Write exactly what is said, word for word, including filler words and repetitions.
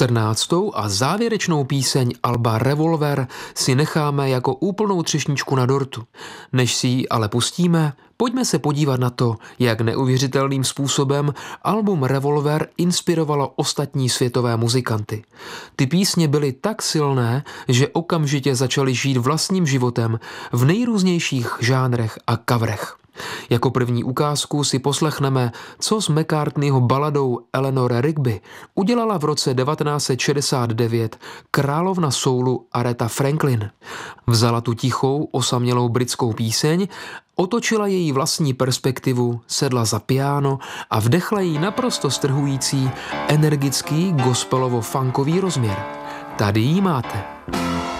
čtrnáctou a závěrečnou píseň alba Revolver si necháme jako úplnou třešničku na dortu. Než si ji ale pustíme, pojďme se podívat na to, jak neuvěřitelným způsobem album Revolver inspirovalo ostatní světové muzikanty. Ty písně byly tak silné, že okamžitě začaly žít vlastním životem v nejrůznějších žánrech a coverech. Jako první ukázku si poslechneme, co s McCartneyho baladou Eleanor Rigby udělala v roce devatenáct set šedesát devět královna soulu Aretha Franklin. Vzala tu tichou, osamělou britskou píseň, otočila její vlastní perspektivu, sedla za piano a vdechla jí naprosto strhující, energický gospelovo-funkový rozměr. Tady ji máte.